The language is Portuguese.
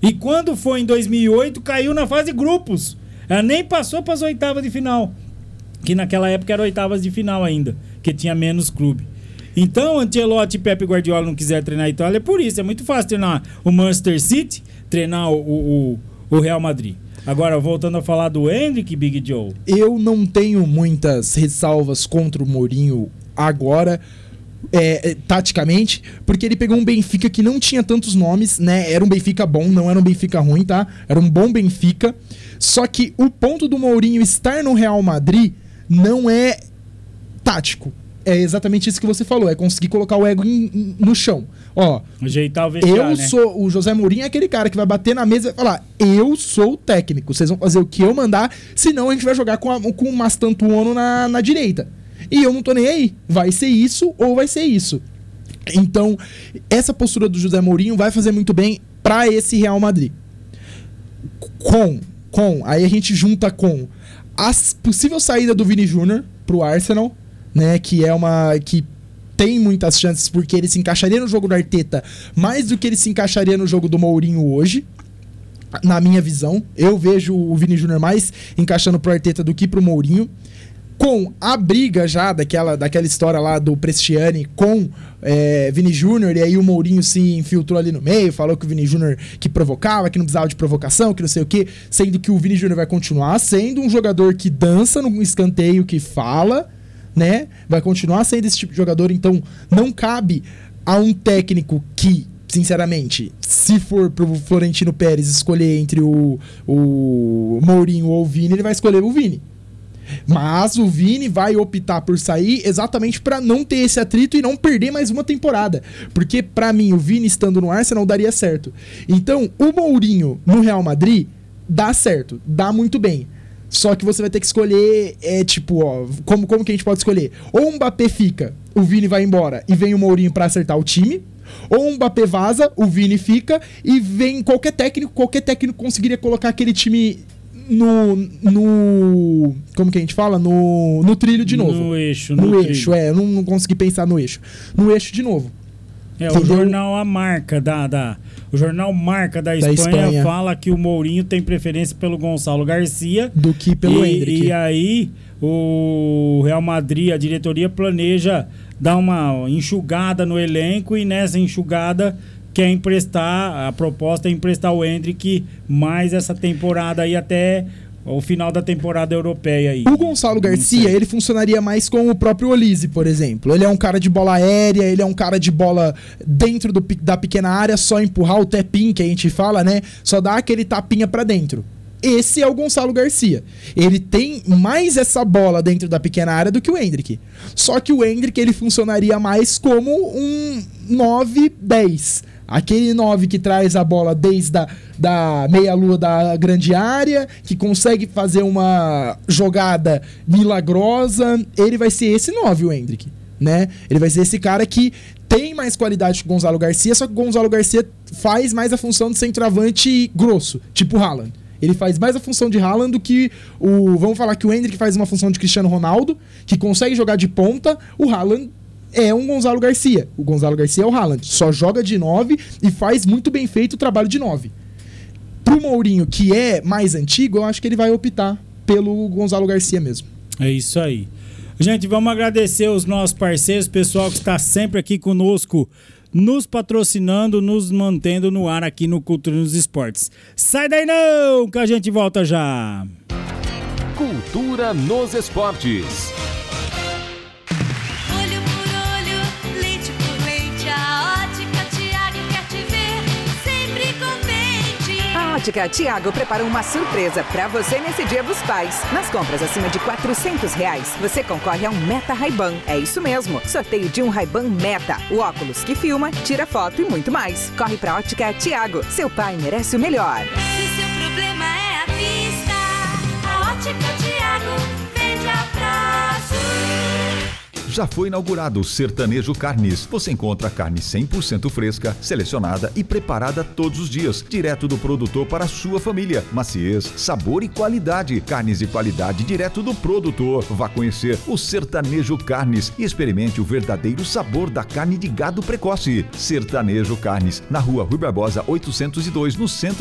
E quando foi em 2008, caiu na fase de grupos. Ela nem passou para as oitavas de final. Que naquela época era oitavas de final ainda, que tinha menos clube. Então, Ancelotti e Pepe Guardiola não quiseram treinar a Itália, é por isso. É muito fácil treinar o Manchester City, treinar o Real Madrid. Agora, voltando a falar do Endrick, Big Joe. Eu não tenho muitas ressalvas contra o Mourinho agora, taticamente, porque ele pegou um Benfica que não tinha tantos nomes, né? Era um Benfica bom, não era um Benfica ruim, tá? Era um bom Benfica. Só que o ponto do Mourinho estar no Real Madrid não é tático. É exatamente isso que você falou, é conseguir colocar o ego no chão. Ó, ajeitar o vestiário, né? O José Mourinho é aquele cara que vai bater na mesa e vai falar: eu sou o técnico, vocês vão fazer o que eu mandar, senão a gente vai jogar com o Mastantuono na direita. E eu não tô nem aí, vai ser isso ou vai ser isso. Então, essa postura do José Mourinho vai fazer muito bem pra esse Real Madrid. Aí a gente junta com a possível saída do Vini Júnior pro Arsenal, né, que tem muitas chances, porque ele se encaixaria no jogo do Arteta mais do que ele se encaixaria no jogo do Mourinho hoje, na minha visão. Eu vejo o Vini Júnior mais encaixando pro Arteta do que pro Mourinho. Com a briga já daquela história lá do Prestiani com Vini Júnior, e aí o Mourinho se infiltrou ali no meio, falou que o Vini Júnior que provocava, que não precisava de provocação, que não sei o quê, sendo que o Vini Júnior vai continuar sendo um jogador que dança no escanteio, que fala, né? Vai continuar sendo esse tipo de jogador. Então não cabe a um técnico que, sinceramente, se for pro Florentino Pérez escolher entre o Mourinho ou o Vini, ele vai escolher o Vini. Mas o Vini vai optar por sair exatamente para não ter esse atrito e não perder mais uma temporada. Porque, para mim, o Vini estando no Arsenal daria certo. Então, o Mourinho no Real Madrid dá certo, dá muito bem. Só que você vai ter que escolher, como que a gente pode escolher? Ou o Mbappé fica, o Vini vai embora e vem o Mourinho para acertar o time. Ou o Mbappé vaza, o Vini fica e vem qualquer técnico conseguiria colocar aquele time no como que a gente fala? No trilho de novo. No eixo, eu não consegui pensar no eixo. No eixo de novo. O jornal o jornal Marca da Espanha fala que o Mourinho tem preferência pelo Gonçalo Garcia do que pelo Endrick. E aí o Real Madrid, a diretoria planeja dar uma enxugada no elenco, e nessa enxugada quer emprestar, a proposta é emprestar o Endrick mais essa temporada aí até o final da temporada europeia aí. O Gonçalo Garcia, ele funcionaria mais com o próprio Olise, por exemplo. Ele é um cara de bola aérea, ele é um cara de bola dentro da pequena área, só empurrar o tapinha que a gente fala, né? Só dar aquele tapinha pra dentro. Esse é o Gonçalo Garcia. Ele tem mais essa bola dentro da pequena área do que o Endrick. Só que o Endrick, ele funcionaria mais como um 9-10. Aquele 9 que traz a bola desde da meia-lua da grande área, que consegue fazer uma jogada milagrosa. Ele vai ser esse 9, o Endrick, né? Ele vai ser esse cara que tem mais qualidade que o Gonçalo Garcia, só que o Gonçalo Garcia faz mais a função de centroavante grosso, tipo o Haaland. Ele faz mais a função de Haaland do que vamos falar que o Endrick faz uma função de Cristiano Ronaldo, que consegue jogar de ponta. O Haaland é um Gonçalo Garcia. O Gonçalo Garcia é o Haaland. Só joga de 9 e faz muito bem feito o trabalho de 9. Pro Mourinho, que é mais antigo, eu acho que ele vai optar pelo Gonçalo Garcia mesmo. É isso aí. Gente, vamos agradecer os nossos parceiros, pessoal que está sempre aqui conosco, nos patrocinando, nos mantendo no ar aqui no Cultura nos Esportes. Sai daí não, que a gente volta já. Cultura nos Esportes. A Ótica Tiago preparou uma surpresa para você nesse Dia dos Pais. Nas compras acima de R$400, você concorre a um Meta Ray-Ban. É isso mesmo, sorteio de um Ray-Ban Meta. O óculos que filma, tira foto e muito mais. Corre pra Ótica Tiago. Seu pai merece o melhor. Se seu problema é a vista, a Ótica Tiago vende a prazo. Já foi inaugurado o Sertanejo Carnes. Você encontra carne 100% fresca, selecionada e preparada todos os dias, direto do produtor para a sua família. Maciez, sabor e qualidade. Carnes de qualidade direto do produtor. Vá conhecer o Sertanejo Carnes e experimente o verdadeiro sabor da carne de gado precoce. Sertanejo Carnes, na Rua Rui Barbosa 802, no centro